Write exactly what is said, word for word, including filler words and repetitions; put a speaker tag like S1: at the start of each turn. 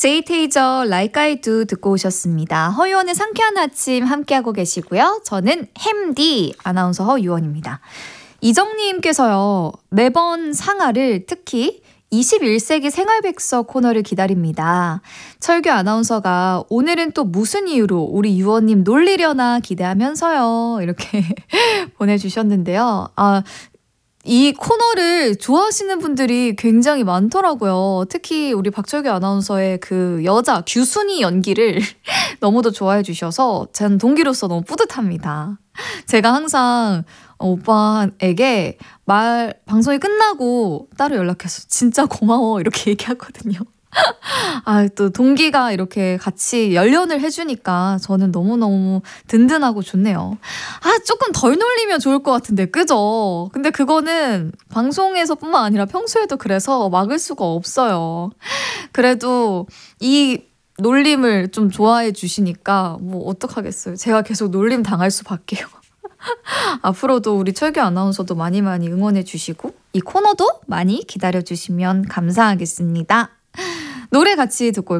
S1: 제이 테이저 Like I Do 듣고 오셨습니다. 허유원의 상쾌한 아침 함께하고 계시고요. 저는 햄디 아나운서 허유원입니다. 이정님께서요. 매번 상하를 특히 이십일 세기 생활백서 코너를 기다립니다. 철규 아나운서가 오늘은 또 무슨 이유로 우리 유원님 놀리려나 기대하면서요. 이렇게 보내주셨는데요. 아, 이 코너를 좋아하시는 분들이 굉장히 많더라고요. 특히 우리 박철규 아나운서의 그 여자 규순이 연기를 너무도 좋아해 주셔서 전 동기로서 너무 뿌듯합니다. 제가 항상 오빠에게 말 방송이 끝나고 따로 연락해서 진짜 고마워 이렇게 얘기하거든요. 아, 또 동기가 이렇게 같이 연련을 해주니까 저는 너무너무 든든하고 좋네요. 아, 조금 덜 놀리면 좋을 것 같은데, 그죠? 근데 그거는 방송에서뿐만 아니라 평소에도 그래서 막을 수가 없어요. 그래도 이 놀림을 좀 좋아해 주시니까 뭐 어떡하겠어요. 제가 계속 놀림 당할 수밖에요. 앞으로도 우리 철규 아나운서도 많이 많이 응원해 주시고 이 코너도 많이 기다려 주시면 감사하겠습니다. 노래 같이 듣고 올게요.